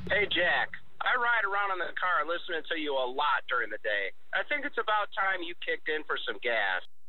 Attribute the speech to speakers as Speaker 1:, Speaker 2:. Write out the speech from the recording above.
Speaker 1: Hey, Jack. I ride around in the car listening to you a lot during the day. I think it's about time you kicked in for some gas.